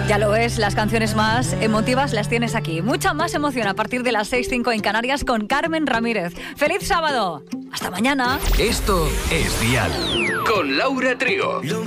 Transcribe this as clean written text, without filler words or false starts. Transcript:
Ya lo ves, las canciones más emotivas las tienes aquí. Mucha más emoción a partir de las 6:05 en Canarias con Carmen Ramírez. ¡Feliz sábado! ¡Hasta mañana! Esto es Dial con Laura Trigo.